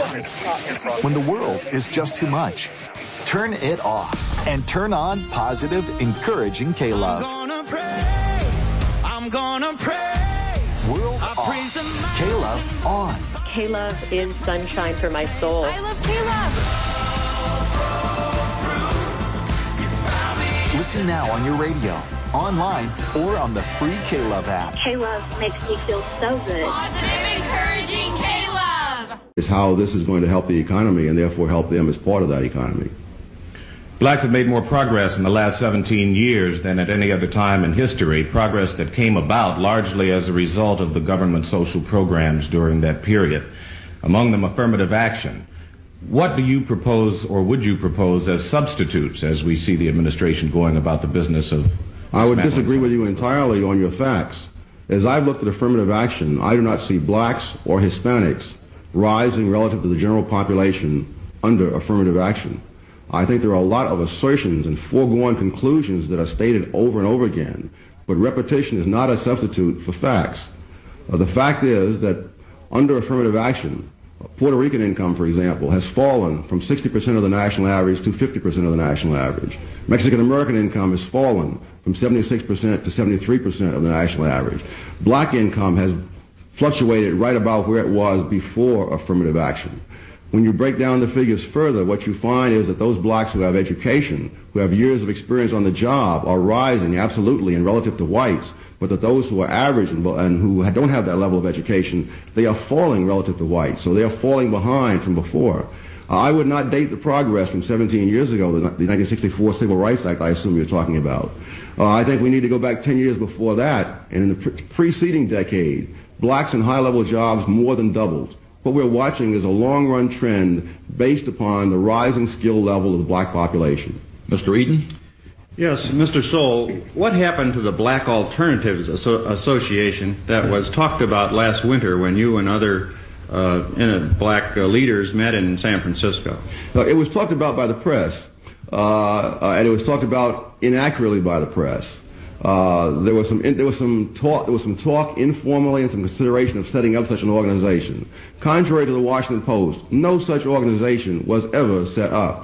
When the world is just too much, turn it off and turn on positive, encouraging K-Love. I'm gonna praise. World off. K-Love on. K-Love is sunshine for my soul. I love K-Love. Listen now on your radio, online, or on the free K-Love app. K-Love makes me feel so good. Positive, encouraging K-Love. Is how this is going to help the economy and therefore help them as part of that economy. Blacks have made more progress in the last 17 years than at any other time in history, progress that came about largely as a result of the government social programs during that period, among them affirmative action. What do you propose, or would you propose, as substitutes as we see the administration going about the business of... I would disagree with you entirely on your facts. As I've looked at affirmative action, I do not see blacks or Hispanics rising relative to the general population under affirmative action. I think there are a lot of assertions and foregone conclusions that are stated over and over again, but repetition is not a substitute for facts. The fact is that under affirmative action, Puerto Rican income, for example, has fallen from 60% of the national average to 50% of the national average. Mexican American income has fallen from 76% to 73% of the national average. Black income has fluctuated right about where it was before affirmative action. When you break down the figures further, what you find is that those blacks who have education, who have years of experience on the job, are rising absolutely in relative to whites, but that those who are average and who don't have that level of education, they are falling relative to whites. So they are falling behind from before. I would not date the progress from 17 years ago, the 1964 Civil Rights Act I assume you're talking about. I think we need to go back 10 years before that, and in the preceding decade, blacks in high-level jobs more than doubled. What we're watching is a long-run trend based upon the rising skill level of the black population. Mr. Eden? Yes, Mr. Soul, what happened to the Black Alternatives Association that was talked about last winter when you and other black leaders met in San Francisco? It was talked about by the press, and it was talked about inaccurately by the press. There was some talk informally and some consideration of setting up such an organization. Contrary to the Washington Post, no such organization was ever set up.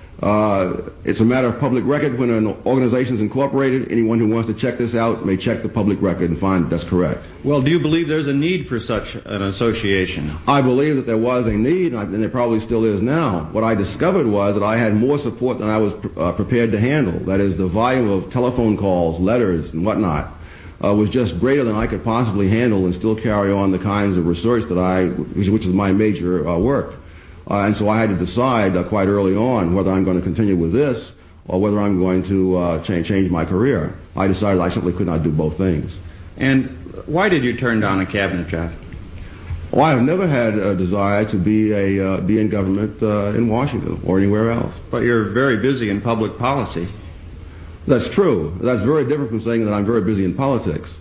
It's a matter of public record when an organization is incorporated. Anyone who wants to check this out may check the public record and find that's correct. Well, do you believe there's a need for such an association? I believe that there was a need, and there probably still is now. What I discovered was that I had more support than I was prepared to handle. That is, the volume of telephone calls, letters, and whatnot was just greater than I could possibly handle and still carry on the kinds of research which is my major work. And so I had to decide quite early on whether I'm going to continue with this or whether I'm going to change my career. I decided I simply could not do both things. And why did you turn down a cabinet job? Well, I have never had a desire to be in government in Washington or anywhere else. But you're very busy in public policy. That's true. That's very different from saying that I'm very busy in politics.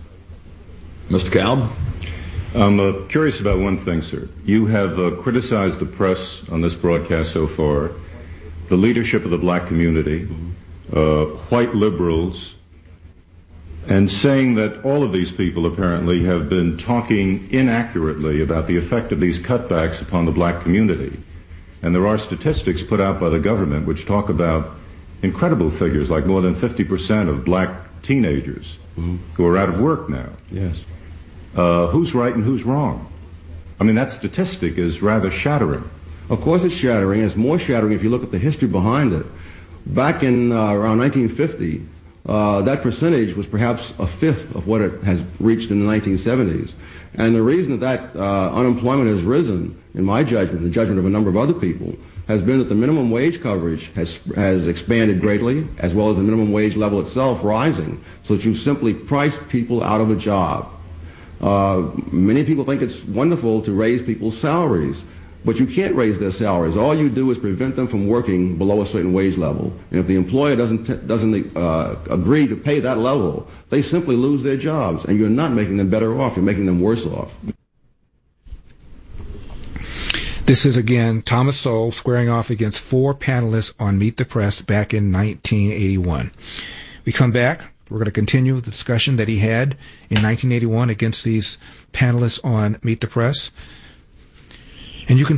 Mr. Kalb? I'm curious about one thing, sir. You have criticized the press on this broadcast so far, the leadership of the black community, white liberals, and saying that all of these people apparently have been talking inaccurately about the effect of these cutbacks upon the black community. And there are statistics put out by the government which talk about incredible figures, like more than 50% of black teenagers who are out of work now. Yes. Who's right and who's wrong? I mean, that statistic is rather shattering. Of course it's shattering. It's more shattering if you look at the history behind it. Back in around 1950, that percentage was perhaps a fifth of what it has reached in the 1970s. And the reason that unemployment has risen, in my judgment, the judgment of a number of other people, has been that the minimum wage coverage has expanded greatly, as well as the minimum wage level itself rising, so that you've simply priced people out of a job. Many people think it's wonderful to raise people's salaries, but you can't raise their salaries. All you do is prevent them from working below a certain wage level. And if the employer doesn't agree to pay that level, they simply lose their jobs, and you're not making them better off. You're making them worse off. This is, again, Thomas Sowell squaring off against four panelists on Meet the Press back in 1981. We come back. We're going to continue the discussion that he had in 1981 against these panelists on Meet the Press. And you can